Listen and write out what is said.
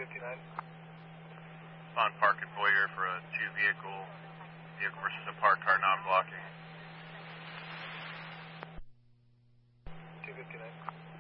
259. On park and Boyer for a vehicle versus a parked car non-blocking. 259.